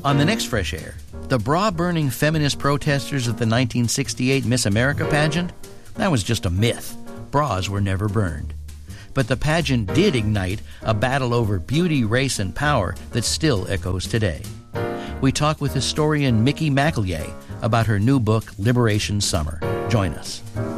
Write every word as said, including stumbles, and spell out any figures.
On the next Fresh Air, the bra-burning feminist protesters at the nineteen sixty-eight Miss America pageant? That was just a myth. Bras were never burned. But the pageant did ignite a battle over beauty, race, and power that still echoes today. We talk with historian Mickey McEllier about her new book, Liberation Summer. Join us.